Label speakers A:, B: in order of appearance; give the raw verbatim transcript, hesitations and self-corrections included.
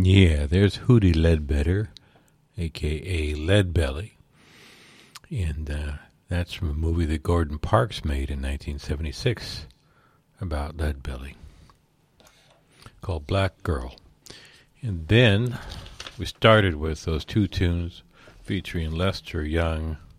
A: Yeah, there's Hootie Ledbetter, a k a. Leadbelly. And uh, that's from a movie that Gordon Parks made in nineteen seventy-six about Leadbelly, called Black Girl. And then we started with those two tunes featuring Lester Young